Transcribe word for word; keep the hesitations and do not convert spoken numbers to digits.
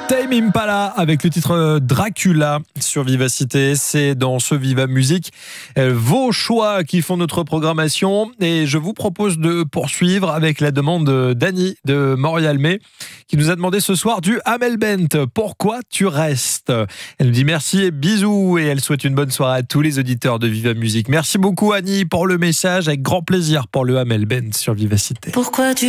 Tame Impala avec le titre Dracula sur Vivacité. C'est dans ce Viva Musique vos choix qui font notre programmation. Et je vous propose de poursuivre avec la demande d'Annie de Montréal-May qui nous a demandé ce soir du Amel Bent. Pourquoi tu restes? Elle nous dit merci et bisous et elle souhaite une bonne soirée à tous les auditeurs de Viva Musique. Merci beaucoup Annie pour le message. Avec grand plaisir pour le Amel Bent sur Vivacité. Pourquoi tu